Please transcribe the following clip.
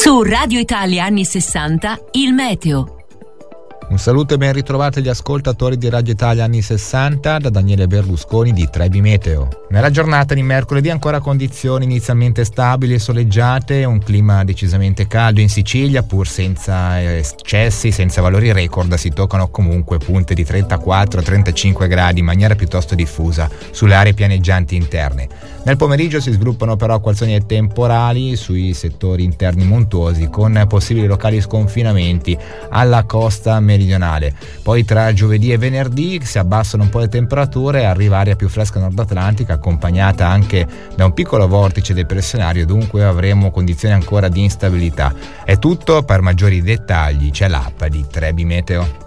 Su Radio Italia anni 60, il meteo. Un saluto e ben ritrovati agli ascoltatori di Radio Italia anni 60 da Daniele Berlusconi di Trebi Meteo. Nella giornata di mercoledì ancora condizioni inizialmente stabili e soleggiate, un clima decisamente caldo in Sicilia, pur senza eccessi, senza valori record. Si toccano comunque punte di 34-35 gradi in maniera piuttosto diffusa sulle aree pianeggianti interne. Nel pomeriggio si sviluppano però acquazzoni temporali sui settori interni montuosi, con possibili locali sconfinamenti alla costa meridionale. Poi tra giovedì e venerdì si abbassano un po' le temperature e arriva aria più fresca nord atlantica, accompagnata anche da un piccolo vortice depressionario, dunque avremo condizioni ancora di instabilità. È tutto, per maggiori dettagli c'è l'app di Trebi Meteo.